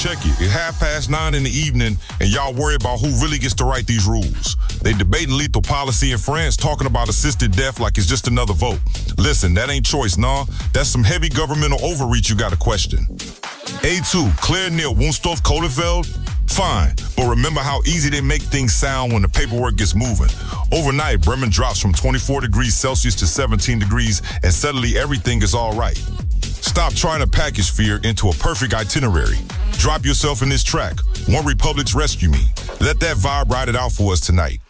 Check it. It's 9:30 in the evening, and y'all worry about who really gets to write these rules. They debating lethal policy in France, talking about assisted death like it's just another vote. Listen, that ain't choice, nah. That's some heavy governmental overreach you gotta question. A2, clear near Wunstorf Kohlenfeld? Fine, but remember how easy they make things sound when the paperwork gets moving. Overnight, Bremen drops from 24 degrees Celsius to 17 degrees, and suddenly everything is all right. Stop trying to package fear into a perfect itinerary. Drop yourself in this track. One Republic's Rescue Me. Let that vibe ride it out for us tonight.